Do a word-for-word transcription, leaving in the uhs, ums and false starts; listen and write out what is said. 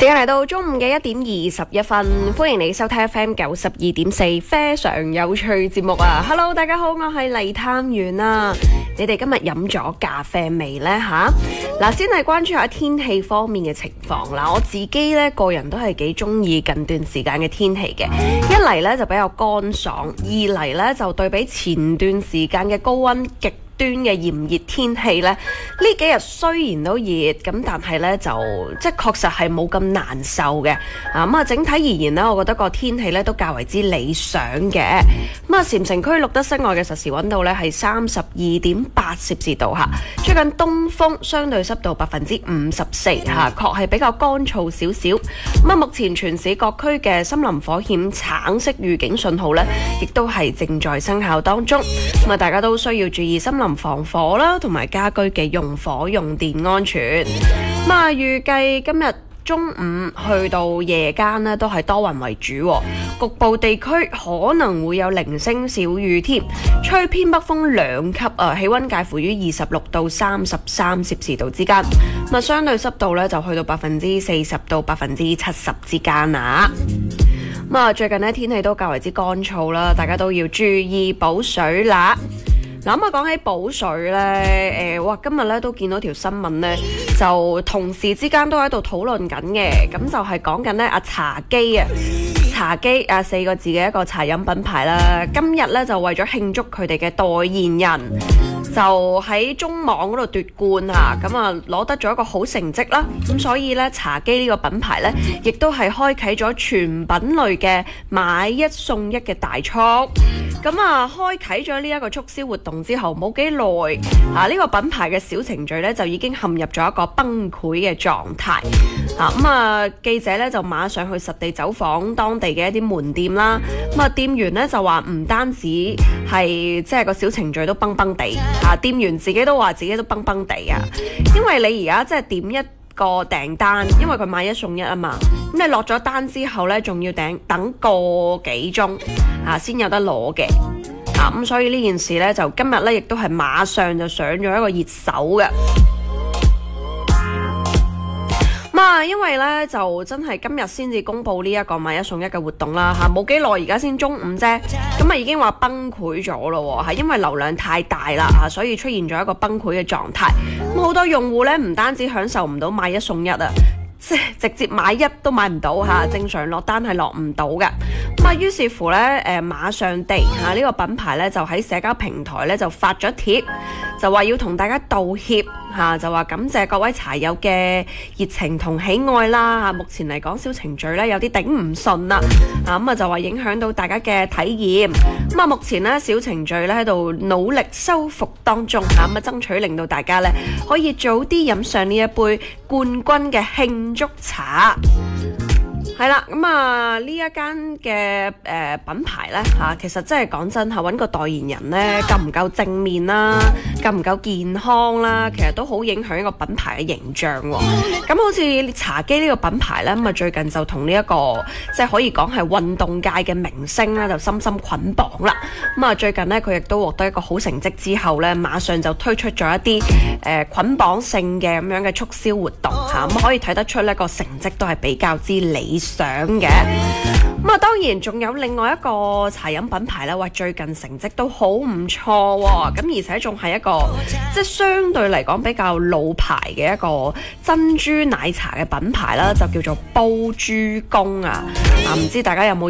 時間嚟到中午嘅一點二十一分，歡迎你收聽 F M 九十二點四非常有趣節目啊 ！Hello， 大家好，我係黎探員啊！你哋今日飲咗咖啡未呢？吓？嗱，先係關注下天氣方面嘅情況啦。我自己呢個人都係幾中意近段時間嘅天氣嘅，一嚟呢就比較乾爽，二嚟呢就對比前段時間嘅高溫極端嘅炎熱天氣呢，呢幾日雖然都熱，咁但係呢就即係確實係冇咁難受嘅。啊咁啊，整體而言呢，我覺得個天氣呢都較為之理想嘅。咁啊，禪城區錄得室外嘅實時溫度呢係三十二點八攝氏度嚇，最近東風，相對濕度百分之五十四嚇，確係比較乾燥少少。咁啊，目前全市各區嘅森林火險橙色預警信號呢，亦都係正在生效當中。咁啊，大家都需要注意森林防火啦，同埋家居嘅用火用電安全。咁啊，預計今日中午去到夜間呢，都係多雲為主，局部地區可能會有零星小雨添，吹偏北風兩級啊，氣溫介乎於二十六到三十三攝氏度之間。咁啊，相對濕度呢，就去到百分之四十到百分之七十之間啊。咁啊，最近呢，天氣都較為之乾燥啦，大家都要注意補水啦。嗱，咁啊，講起補水呢，誒、呃，哇，今日咧都見到條新聞呢，就同事之間都喺度討論緊嘅，咁就係講緊呢阿茶姬啊，茶姬啊四個字嘅一個茶飲品牌啦，今日呢，就為咗慶祝佢哋嘅代言人，就喺中網嗰度奪冠啊，咁啊攞得咗一個好成績啦，咁所以呢，茶姬呢個品牌呢，亦都係開啟咗全品類嘅買一送一嘅大促。咁啊，開啟咗呢一個促銷活動之後，冇幾耐啊，呢、這個品牌嘅小程序咧就已經陷入咗一個崩潰嘅狀態。啊，咁啊，記者咧就馬上去實地走訪當地嘅一啲門店啦。咁啊，店員咧就話唔單止係即係個小程序都崩崩地，啊，店員自己都話自己都崩崩地啊，因為你而家即係點一個訂單，因為佢買一送一啊嘛，咁你落咗單之後呢，仲要訂等個幾鐘啊，先有得攞嘅啊，咁所以呢件事呢，就今日呢，亦都係馬上就上咗一個熱搜嘅。咁啊，因為咧就真係今日先至公布呢一個買一送一嘅活動啦嚇，冇幾耐而家先中午啫，咁啊已經話崩潰咗咯喎，係因為流量太大啦嚇，所以出現咗一個崩潰嘅狀態。咁好多用戶咧唔單止享受唔到買一送一啊，即係直接買一都買唔到嚇，正常落單係落唔到嘅。咁啊，於是乎咧誒，馬上地嚇呢個品牌咧就喺社交平台咧就發咗帖，就話要同大家道歉。嚇，就話感謝各位茶友嘅熱情同喜愛啦嚇，目前嚟講小程序咧有啲頂唔順啦，啊咁啊就話影響到大家嘅體驗，咁啊目前咧小程序咧喺度努力修復當中嚇，咁啊爭取令到大家咧可以早啲飲上呢一杯冠軍嘅慶祝茶。係啦，咁啊呢一間嘅誒品牌咧嚇，其實真係講真嚇，揾個代言人咧夠唔夠正面啦，夠唔夠健康啦，其實都好影響一個品牌嘅形象喎。咁好似茶姬呢個品牌咧，咁啊最近就同呢一個即係可以講係運動界嘅明星咧，就深深捆綁啦。咁啊最近咧佢亦都獲得一個好成績之後咧，馬上就推出咗一啲誒捆綁性嘅咁樣嘅促銷活動嚇，咁可以睇得出呢個成績都係比較之理想嘅。咁啊，當然仲有另外一個茶飲品牌咧，喂，最近成績都好唔錯喎，咁而且仲係一個即係相對嚟講比較老牌嘅一個珍珠奶茶嘅品牌啦，就叫做煲豬公啊，啊唔知大家有冇